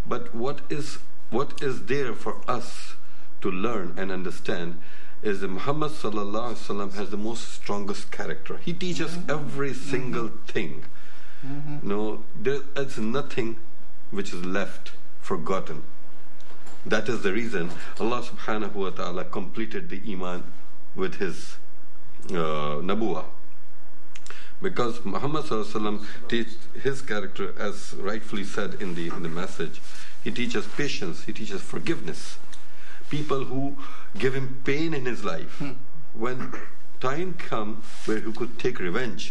But what is there for us to learn and understand is that Muhammad sallallahu alaihi wasallam has the most strongest character. He teaches every single thing. No, there's nothing which is left forgotten. That is the reason Allah subhanahu wa ta'ala completed the iman with his nabuwa. Because Muhammad sallallahu alaihi wasallam teaches his character, as rightfully said in the message. He teaches patience, he teaches forgiveness. People who give him pain in his life, when time comes where he could take revenge,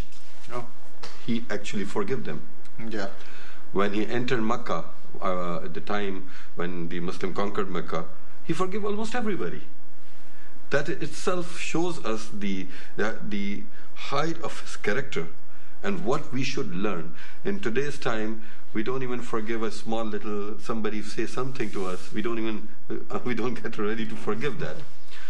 he actually forgive them. Yeah. When he entered Makkah, at the time when the Muslim conquered Mecca, he forgave almost everybody. That itself shows us the height of his character and what we should learn. In today's time, we don't even forgive a small little somebody say something to us. We don't get ready to forgive that.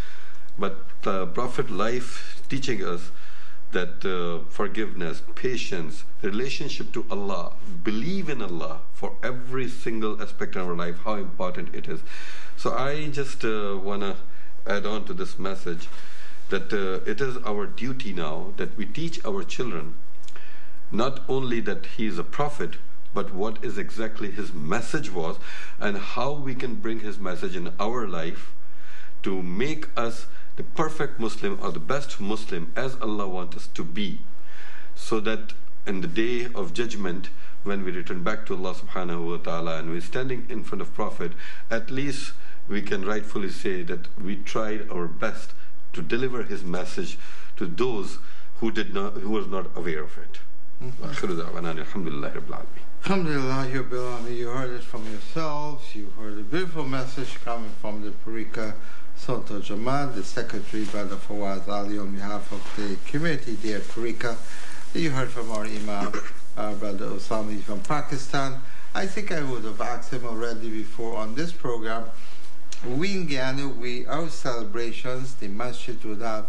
But Prophet life teaching us that forgiveness, patience, relationship to Allah, believe in Allah for every single aspect of our life, how important it is. So I just want to add on to this message that it is our duty now that we teach our children not only that he is a prophet, but what is exactly his message was and how we can bring his message in our life to make us the perfect Muslim or the best Muslim as Allah wants us to be, so that in the day of judgment, when we return back to Allah subhanahu wa ta'ala and we're standing in front of Prophet, at least we can rightfully say that we tried our best to deliver his message to those who was not aware of it. Alhamdulillah Rabbil Alameen. Alhamdulillah, you heard it from yourselves. You heard a beautiful message coming from the Parika Sultan Jamaat, the Secretary, Brother Fawaz Ali, on behalf of the community there at Parika. You heard from our Imam, Brother Osami from Pakistan. I think I would have asked him already before on this program. We in Guyana, our celebrations, the masjid would have,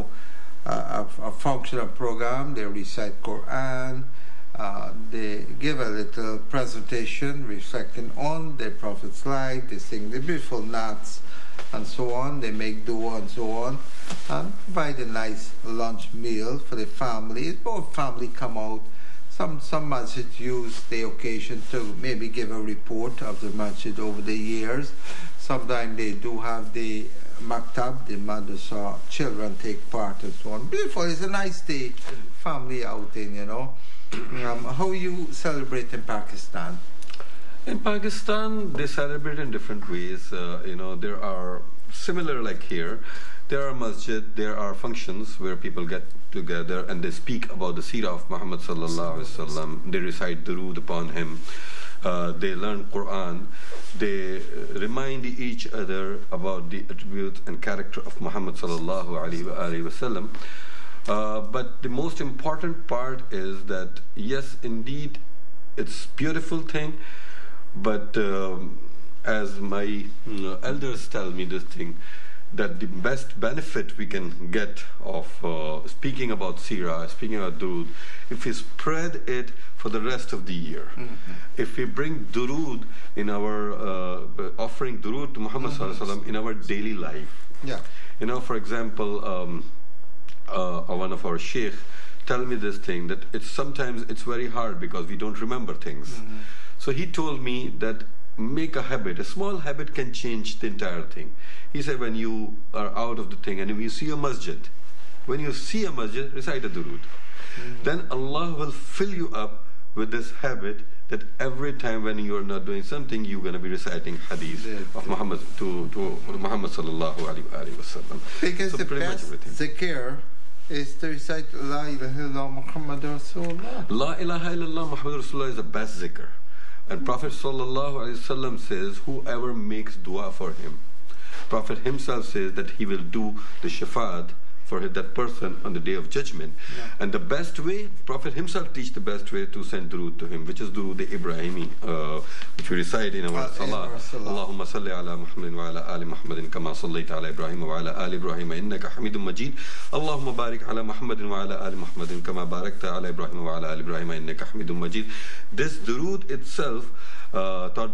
a functional program. They recite Quran. They give a little presentation reflecting on the Prophet's life. They sing the beautiful naats and so on. They make dua and so on, and provide a nice lunch meal for the family. Both family come out. Some masjid use the occasion to maybe give a report of the masjid over the years. Sometimes they do have the maktab, the madrasa, children take part and so on. Beautiful. It's a nice day, family outing, How you celebrate in Pakistan? In Pakistan, they celebrate in different ways. There are similar like here. There are masjid, there are functions where people get together and they speak about the seerah of Muhammad sallallahu alaihi wasallam. They recite durood upon him. They learn Quran. They remind each other about the attributes and character of Muhammad sallallahu alaihi wasallam. But the most important part is that yes, indeed, it's beautiful thing. But as my elders tell me this thing, that the best benefit we can get of speaking about seerah, speaking about durood, if we spread it for the rest of the year. If we bring durood in our offering durood to Muhammad sallallahu alaihi wasallam in our daily life. Yeah. For example, one of our sheikh tell me this thing that sometimes it's very hard because we don't remember things. So he told me that make a habit. A small habit can change the entire thing. He said when you are out of the thing and if you see a masjid, recite a durood. Then Allah will fill you up with this habit that every time when you are not doing something, you're going to be reciting hadith of Muhammad to Muhammad sallallahu alaihi wasallam. Because so the best zikr is to recite La ilaha illallah Muhammadur Rasulullah. La ilaha illallah Muhammadur Rasulullah is the best zikr. And Prophet sallallahu alaihi wasallam says, whoever makes dua for him, Prophet himself says that he will do the shafaat for that person on the day of judgment. And the best way, Prophet himself teach the best way to send durood to him, which is durood the Ibrahimi, which we recite in our salah. Allahumma salli ala Muhammadin wa ala ali Muhammadin kama sallaita ala Ibrahim wa ala ali Ibrahim innaka Hamidum Majid. Allahumma barik ala Muhammadin wa ala ali Muhammadin kama barakta ala Ibrahim wa ala ali Ibrahim innaka Hamidum Majid. This durood itself taught